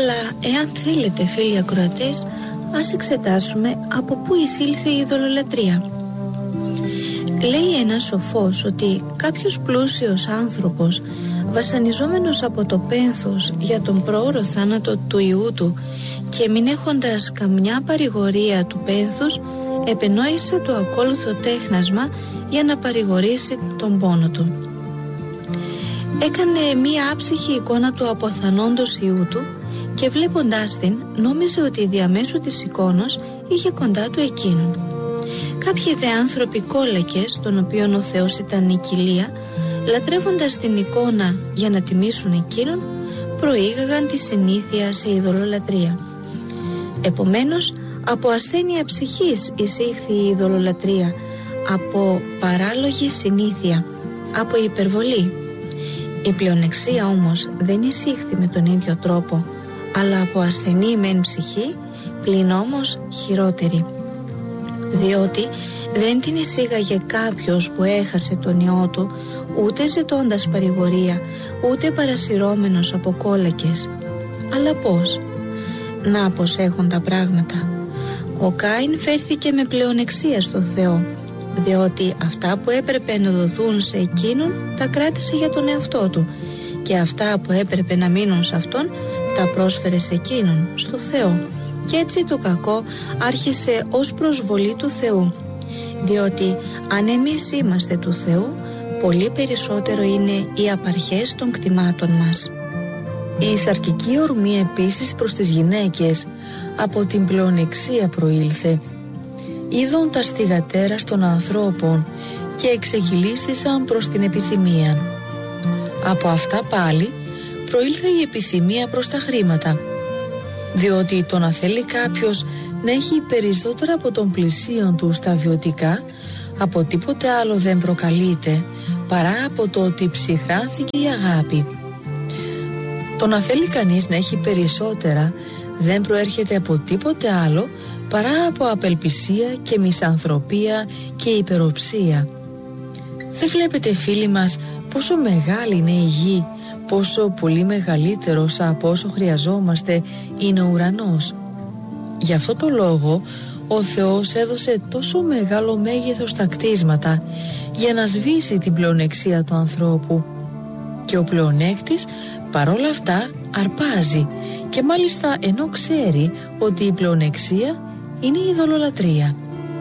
Αλλά εάν θέλετε, φίλοι ακροατές, ας εξετάσουμε από πού εισήλθε η ειδωλολατρία. Λέει ένας σοφός ότι κάποιος πλούσιος άνθρωπος, βασανιζόμενος από το πένθος για τον προώρο θάνατο του ιού του και μην έχοντας καμιά παρηγορία του πένθους, επενόησε το ακόλουθο τέχνασμα για να παρηγορήσει τον πόνο του. Έκανε μία άψυχη εικόνα του αποθανόντος ιού του και βλέποντάς την νόμιζε ότι διαμέσου της εικόνος είχε κοντά του εκείνον. Κάποιοι δε άνθρωποι κόλακες, των οποίων ο Θεός ήταν η κοιλία, λατρεύοντας την εικόνα για να τιμήσουν εκείνον, προήγαγαν τη συνήθεια σε ειδωλολατρία. Επομένως, από ασθένεια ψυχής εισήχθη η ειδωλολατρία, από παράλογη συνήθεια, από υπερβολή. Η πλεονεξία όμως δεν εισήχθη με τον ίδιο τρόπο, αλλά από ασθενή μεν ψυχή, πλην όμως χειρότερη. Διότι δεν την εισήγαγε κάποιος που έχασε τον ιό του, ούτε ζητώντας παρηγορία, ούτε παρασυρώμενος από κόλακες. Αλλά πώς? Να πως έχουν τα πράγματα. Ο Κάιν φέρθηκε με πλεονεξία στο Θεό, διότι αυτά που έπρεπε να δοθούν σε εκείνον τα κράτησε για τον εαυτό του, και αυτά που έπρεπε να μείνουν σε αυτόν τα πρόσφερε σε εκείνον, στο Θεό. Και έτσι το κακό άρχισε ως προσβολή του Θεού, διότι αν εμείς είμαστε του Θεού, πολύ περισσότερο είναι οι απαρχές των κτημάτων μας. Η σαρκική ορμή επίσης προς τις γυναίκες από την πλεονεξία προήλθε. Είδον τα στιγατέρας των ανθρώπων και εξεγυλίστησαν προς την επιθυμία. Από αυτά πάλι προήλθε η επιθυμία προς τα χρήματα, διότι το να θέλει κάποιος να έχει περισσότερα από τον πλησίον του στα βιωτικά, από τίποτε άλλο δεν προκαλείται παρά από το ότι ψυχράνθηκε η αγάπη. Το να θέλει κανείς να έχει περισσότερα δεν προέρχεται από τίποτε άλλο παρά από απελπισία και μισανθρωπία και υπεροψία. Δεν βλέπετε, φίλοι μας, πόσο μεγάλη είναι η γη, πόσο πολύ μεγαλύτερος από όσο χρειαζόμαστε είναι ο ουρανός? Γι' αυτό το λόγο ο Θεός έδωσε τόσο μεγάλο μέγεθος στα κτίσματα για να σβήσει την πλεονεξία του ανθρώπου. Και ο πλεονέκτης παρόλα αυτά αρπάζει, και μάλιστα ενώ ξέρει ότι η πλεονεξία είναι η ειδωλολατρία.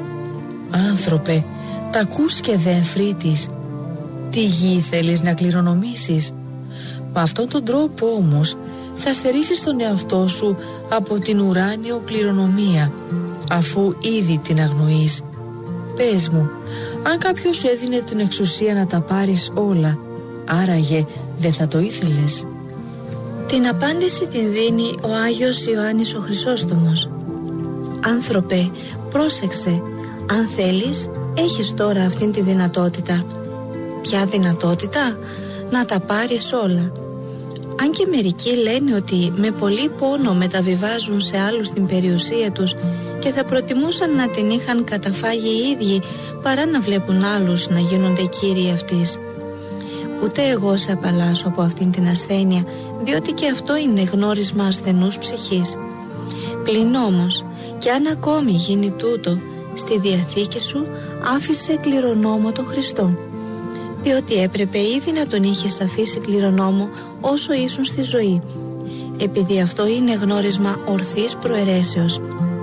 Άνθρωπε, τα ακούς και δεν φρύτης? Τι γη θέλεις να κληρονομήσεις? Με αυτόν τον τρόπο όμως θα στερήσεις τον εαυτό σου από την ουράνιο κληρονομία, αφού ήδη την αγνοείς. Πες μου, αν κάποιος σου έδινε την εξουσία να τα πάρεις όλα, άραγε δεν θα το ήθελες? Την απάντηση την δίνει ο Άγιος Ιωάννης ο Χρυσόστομος. Άνθρωπε, πρόσεξε, αν θέλεις, έχεις τώρα αυτήν τη δυνατότητα. Ποια δυνατότητα? Να τα πάρεις όλα. Αν και μερικοί λένε ότι με πολύ πόνο μεταβιβάζουν σε άλλους την περιουσία τους και θα προτιμούσαν να την είχαν καταφάγει οι ίδιοι παρά να βλέπουν άλλους να γίνονται κύριοι αυτής. Ούτε εγώ σε απαλλάσσω από αυτήν την ασθένεια, διότι και αυτό είναι γνώρισμα ασθενούς ψυχής. Πλην όμως, και αν ακόμη γίνει τούτο, στη Διαθήκη σου άφησε κληρονόμο τον Χριστό, διότι έπρεπε ήδη να τον είχες αφήσει κληρονόμο όσο ήσουν στη ζωή, επειδή αυτό είναι γνώρισμα ορθής προαιρέσεως.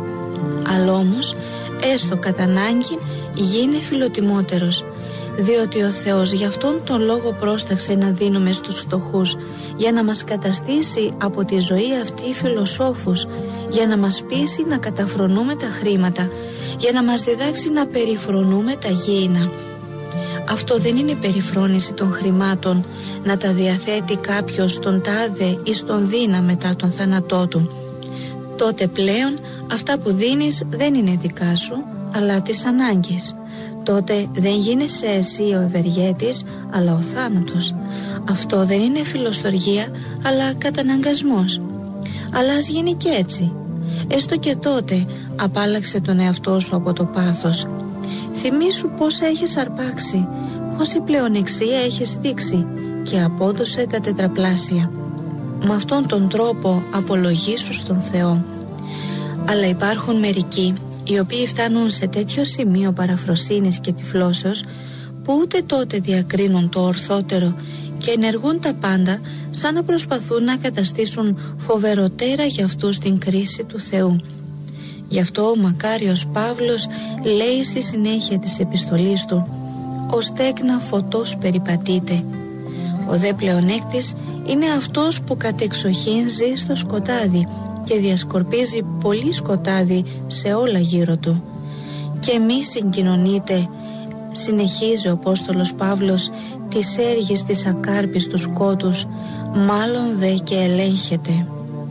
Αλλά όμως, έστω κατά ανάγκη, γίνε φιλοτιμότερος, διότι ο Θεός γι' αυτόν τον λόγο πρόσταξε να δίνουμε στους φτωχούς, για να μας καταστήσει από τη ζωή αυτή φιλοσόφους, για να μας πείσει να καταφρονούμε τα χρήματα, για να μας διδάξει να περιφρονούμε τα γήινα. Αυτό δεν είναι περιφρόνηση των χρημάτων, να τα διαθέτει κάποιος στον τάδε ή στον δίνα μετά τον θάνατό του. Τότε πλέον αυτά που δίνεις δεν είναι δικά σου, αλλά της ανάγκης. Τότε δεν γίνεσαι εσύ ο ευεργέτης, αλλά ο θάνατος. Αυτό δεν είναι φιλοστοργία, αλλά καταναγκασμός. Αλλά ας γίνει και έτσι. Έστω και τότε απάλλαξε τον εαυτό σου από το πάθος. Θυμήσου πόσα έχεις αρπάξει, πόση πλεονεξία έχεις δείξει, και απόδωσε τα τετραπλάσια. με αυτόν τον τρόπο απολογήσου στον Θεό. Αλλά υπάρχουν μερικοί οι οποίοι φτάνουν σε τέτοιο σημείο παραφροσύνης και τυφλώσεως που ούτε τότε διακρίνουν το ορθότερο και ενεργούν τα πάντα σαν να προσπαθούν να καταστήσουν φοβεροτέρα για αυτούς την κρίση του Θεού. Γι' αυτό ο μακάριος Παύλος λέει στη συνέχεια της επιστολής του: «Ως τέκνα φωτός περιπατείτε». Ο δε πλεονέκτης είναι αυτός που κατεξοχήν ζει στο σκοτάδι και διασκορπίζει πολύ σκοτάδι σε όλα γύρω του. «Και μη συγκοινωνείτε», συνεχίζει ο Απόστολος Παύλος, «τις έργες της ακάρπης του σκότους, μάλλον δε και ελέγχεται».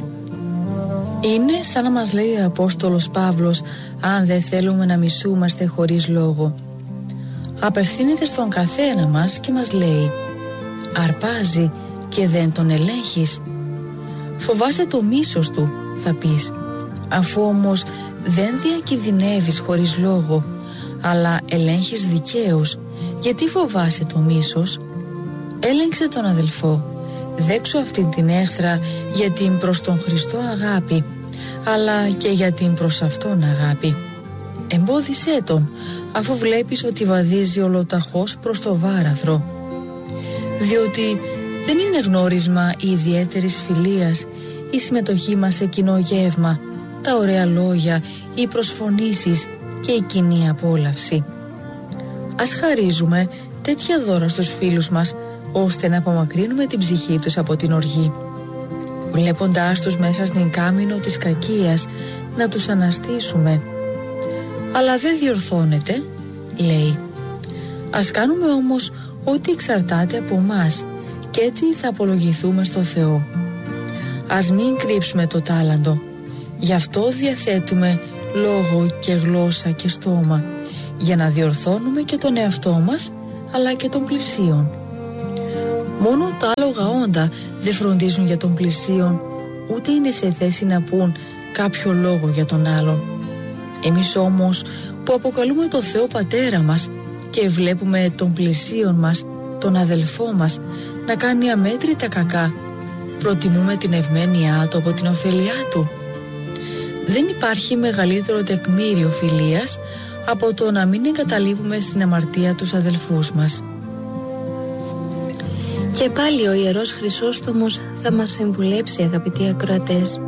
Είναι σαν να μας λέει ο Απόστολος Παύλος, αν δεν θέλουμε να μισούμαστε χωρίς λόγο. Απευθύνεται στον καθένα μας και μας λέει: αρπάζει και δεν τον ελέγχεις. Φοβάσαι το μίσος του, θα πεις, αφού όμως δεν διακινδυνεύεις χωρίς λόγο, αλλά ελέγχεις δικαίως. Γιατί φοβάσαι το μίσος? Έλεγξε τον αδελφό, δέξου αυτήν την έχθρα για την προς τον Χριστό αγάπη, αλλά και για την προς αυτόν αγάπη. Εμπόδισέ τον, αφού βλέπεις ότι βαδίζει ολοταχώς προς το βάραθρο. Διότι δεν είναι γνώρισμα η ιδιαίτερης φιλίας, η συμμετοχή μας σε κοινό γεύμα, τα ωραία λόγια, οι προσφωνήσεις και η κοινή απόλαυση. Ας χαρίζουμε τέτοια δώρα στους φίλους μας, ώστε να απομακρύνουμε την ψυχή τους από την οργή. Βλέποντάς τους μέσα στην κάμινο της κακίας, να τους αναστήσουμε. Αλλά δεν διορθώνεται, λέει. Ας κάνουμε όμως ό,τι εξαρτάται από μας, και έτσι θα απολογηθούμε στο Θεό. Ας μην κρύψουμε το τάλαντο. Γι' αυτό διαθέτουμε λόγο και γλώσσα και στόμα, για να διορθώνουμε και τον εαυτό μας, αλλά και τον πλησίον. Μόνο τα άλογα όντα δεν φροντίζουν για τον πλησίον, ούτε είναι σε θέση να πούν κάποιο λόγο για τον άλλον. Εμείς όμως που αποκαλούμε τον Θεό Πατέρα μας και βλέπουμε τον πλησίον μας, τον αδελφό μας, να κάνει αμέτρητα κακά, προτιμούμε την ευμένειά του από την ωφελιά του. Δεν υπάρχει μεγαλύτερο τεκμήριο φιλίας από το να μην εγκαταλείπουμε στην αμαρτία τους αδελφούς μας. Και πάλι ο Ιερός Χρυσόστομος θα μας συμβουλέψει, αγαπητοί ακροατές.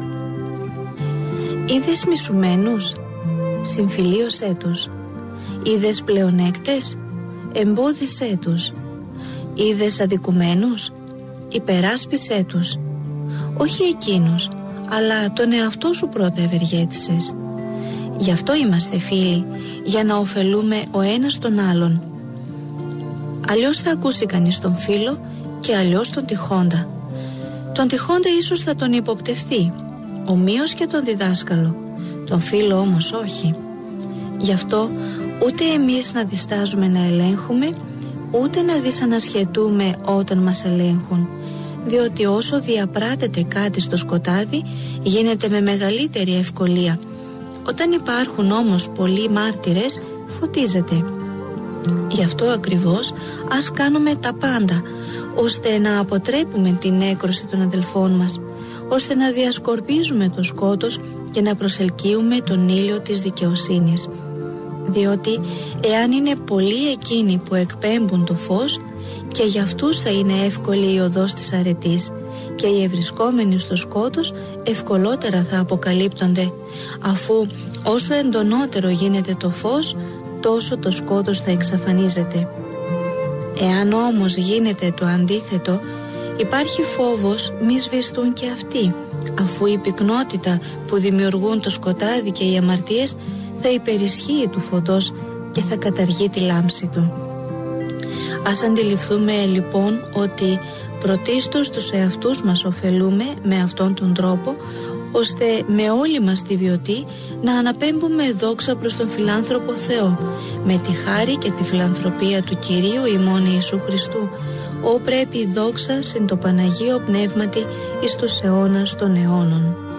Είδες μισουμένους, συμφιλίωσέ τους. Είδες πλεονέκτες, εμπόδισέ τους. Είδες αδικουμένους, υπεράσπισέ τους. Όχι εκείνους, αλλά τον εαυτό σου πρώτα ευεργέτησες. Γι' αυτό είμαστε φίλοι, για να ωφελούμε ο ένας τον άλλον. Αλλιώς θα ακούσει κανείς τον φίλο και αλλιώς τον τυχόντα. Τον τυχόντα ίσως θα τον υποπτευθεί, ομοίως και τον διδάσκαλο, τον φίλο όμως όχι. Γι' αυτό ούτε εμείς να διστάζουμε να ελέγχουμε, ούτε να δυσανασχετούμε όταν μας ελέγχουν, διότι όσο διαπράτεται κάτι στο σκοτάδι γίνεται με μεγαλύτερη ευκολία. Όταν υπάρχουν όμως πολλοί μάρτυρες, φωτίζεται. Γι' αυτό ακριβώς ας κάνουμε τα πάντα, ώστε να αποτρέπουμε την νέκρωση των αδελφών μας, ώστε να διασκορπίζουμε το σκότος και να προσελκύουμε τον ήλιο της δικαιοσύνης. Διότι εάν είναι πολλοί εκείνοι που εκπέμπουν το φως, και για αυτούς θα είναι εύκολη η οδός της αρετής, και οι ευρισκόμενοι στο σκότος ευκολότερα θα αποκαλύπτονται, αφού όσο εντονότερο γίνεται το φως, τόσο το σκότος θα εξαφανίζεται. Εάν όμως γίνεται το αντίθετο, υπάρχει φόβος μη σβηστούν και αυτοί, αφού η πυκνότητα που δημιουργούν το σκοτάδι και οι αμαρτίες θα υπερισχύει του φωτός και θα καταργεί τη λάμψη του. Ας αντιληφθούμε λοιπόν ότι πρωτίστως τους εαυτούς μας ωφελούμε με αυτόν τον τρόπο, ώστε με όλη μας τη βιωτή να αναπέμπουμε δόξα προς τον φιλάνθρωπο Θεό, με τη χάρη και τη φιλανθρωπία του Κυρίου ημών Ιησού Χριστού, ό πρέπει δόξα συν το Παναγίο Πνεύματι εις τους αιώνας των αιώνων.